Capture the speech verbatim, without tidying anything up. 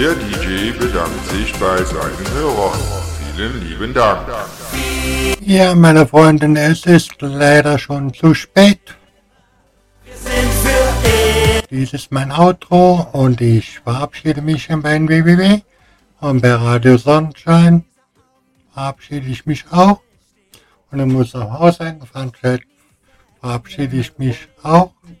Der D J bedankt sich bei seinen Hörern. Vielen lieben Dank. Ja, meine Freundin, es ist leider schon zu spät. Dies ist mein Outro und ich verabschiede mich bei N W W W und bei Radio Sonnenschein verabschiede ich mich auch. Und dann muss nach Hause eingefahren werden, verabschiede ich mich auch.